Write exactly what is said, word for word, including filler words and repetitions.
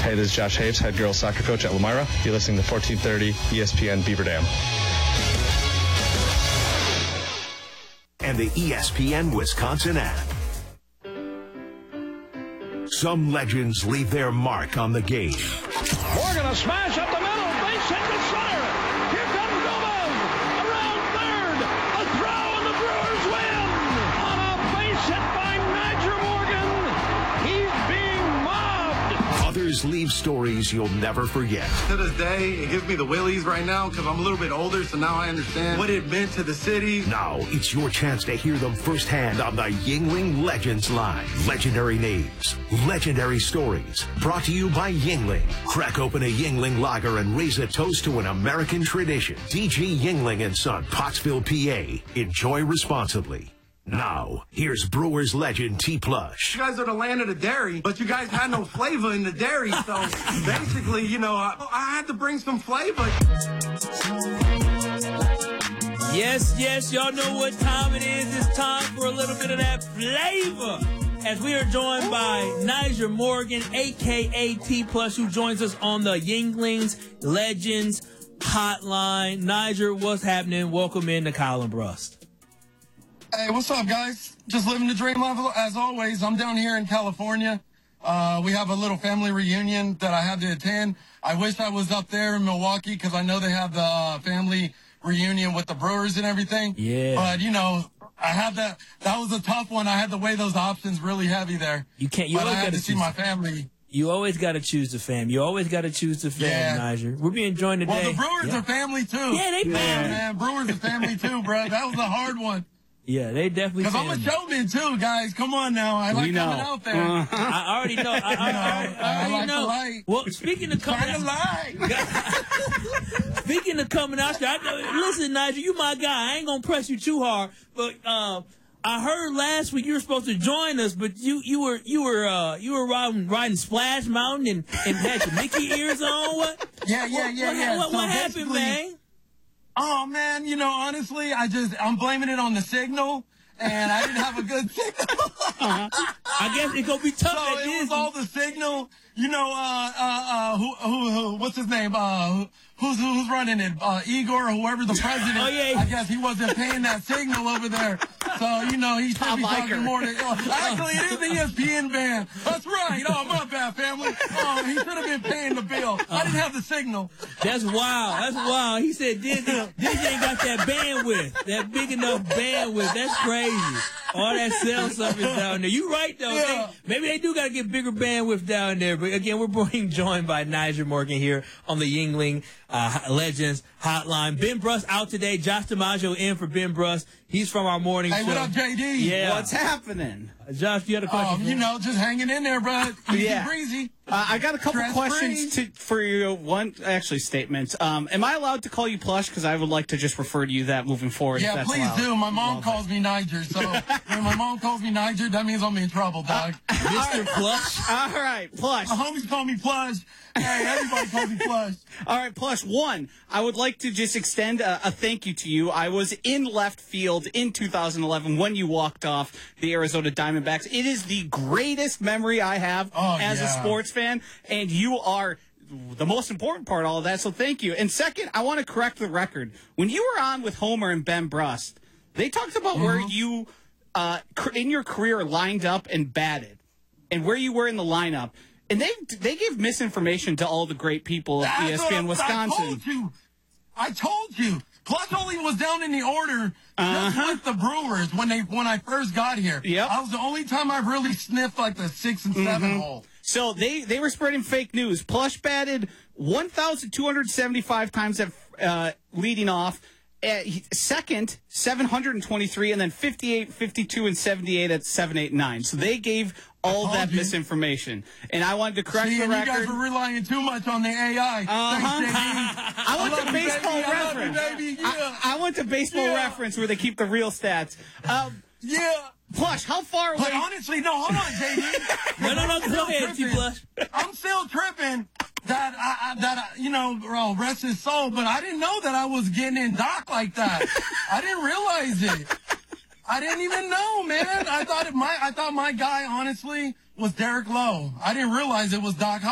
Hey, this is Josh Haves, head girls soccer coach at Lamira. You're listening to fourteen thirty E S P N Beaver Dam. And the E S P N Wisconsin app. Some legends leave their mark on the game. Morgan, a smash up the middle. Base hit to center. Here comes Gomez. Around third. A throw, and the Brewers win. On a base hit by Nyjer Morgan. He's being mobbed. Others leave stories you'll never forget. To this day, it gives me the willies right now because I'm a little bit older, so now I understand what it meant to the city. Now it's your chance to hear them firsthand on the Yuengling Legends Line. Legendary names, legendary stories. Brought to you by Yuengling. Crack open a Yuengling lager and raise a toast to an American tradition. D G Yuengling and Son, Pottsville, P A. Enjoy responsibly. Now, here's Brewers legend T. Plush. You guys are the land of the dairy, but you guys had no flavor in the dairy, so basically, you know, I, I had to bring some flavor. Yes, yes, y'all know what time it is. It's time for a little bit of that flavor. As we are joined by Nyjer Morgan, a k a. T. Plush, who joins us on the Yuenglings Legends Hotline. Nyjer, what's happening? Welcome in to Colin Brust. Hey, what's up, guys? Just living the dream level as always. I'm down here in California. Uh, we have a little family reunion that I had to attend. I wish I was up there in Milwaukee because I know they have the uh, family reunion with the Brewers and everything. Yeah. But, you know, I had that. That was a tough one. I had to weigh those options really heavy there. You can't. You but I always had got to see my family. You always got to choose the fam. You always got to choose the fam, Yeah. Nyjer. We're being joined today. Well, the Brewers yeah. are family, too. Yeah, they family. Yeah, man. Brewers are family, too, bro. That was a hard one. Yeah, they definitely. Because I'm a showman too, guys. Come on now, I like we know. coming out there. Uh, I already know. I, I, I, I, I already like know. to lie. Well, speaking of coming Trying to out, lie. speaking of coming out there, I know, listen, Nyjer, you my guy. I ain't gonna press you too hard, but um, I heard last week you were supposed to join us, but you you were you were uh, you were riding, riding Splash Mountain and, and had your Mickey ears on. What? Yeah, yeah, what, yeah, what, yeah. What, so what happened, man? Oh man, you know, honestly, I just I'm blaming it on the signal. And I didn't have a good signal. uh-huh. I guess it's gonna be tough. So it was all the signal. You know, uh, uh, uh, who, who, who, what's his name? Uh, who's, who's running it? Uh, Igor or whoever the president. Oh, yeah. I guess he wasn't paying that signal over there. So, you know, he should Tom be Liker. talking more to, oh, actually, it is the E S P N band. That's right. Oh, my bad, family. Oh, he should have been paying the bill. I didn't have the signal. That's wild. That's wild. He said Disney, Disney ain't got that bandwidth, that big enough bandwidth. That's crazy. All that cell service down there. You right, though. Yeah. They, maybe they do got to get bigger bandwidth down there. But, again, we're being joined by Nyjer Morgan here on the Yuengling uh, Legends Hotline. Ben Brust out today. Josh DiMaggio in for Ben Brust. He's from our morning Hey, show. what up, J D? Yeah. What's happening? Uh, Josh, you had a question? Um, you know, just hanging in there, bro. Easy Yeah. breezy. Uh, I got a couple Stress questions free. to, for you. One, actually, statement. Um, am I allowed to call you Plush? Because I would like to just refer to you that moving forward. if Yeah, that's please allowed. do. My mom calls me Nyjer, so when my mom calls me Nyjer, that means I'm in trouble, dog. Mister Plush? All right, Plush. My homies call me Plush. Hey, everybody calls me Plush. All right, Plush. One, I would like to just extend a, a thank you to you. I was in left field in two thousand eleven when you walked off the Arizona Diamondbacks. It is the greatest memory I have Oh, as a yeah. sports fan, and you are the most important part of all of that, so thank you. And second, I want to correct the record. When you were on with Homer and Ben Brust, they talked about Mm-hmm. where you, uh, cr- in your career, lined up and batted, and where you were in the lineup. And they they gave misinformation to all the great people at E S P N That's what I- Wisconsin. I told you. I told you. Plush only was down in the order just Uh-huh. with the Brewers when they when I first got here. Yep. I was the only time I really sniffed like the six and seven Mm-hmm. hole. So they, they were spreading fake news. Plush batted one thousand two hundred seventy-five times at uh, leading off. At second, seven hundred twenty-three, and then fifty-eight, fifty-two, and seventy-eight at seven, eight, nine. So they gave all told that you. misinformation. And I wanted to correct See, the and you record. guys were relying too much on the A I. Uh-huh. Thanks, J D. I went love to you, baseball baby. I love you, reference. baby. Yeah. I, I went to baseball Yeah. reference where they keep the real stats. Um, Yeah. Plush, how far away? But honestly, no, hold on, J D. No, no, no. I'm Go still ahead, T. tripping. Plush. I'm still tripping that I, I that I, you know, oh, rest his soul. But I didn't know that I was getting in Doc like that. I didn't realize it. I didn't even know, man. I thought it my I thought my guy honestly was Derek Lowe. I didn't realize it was Doc.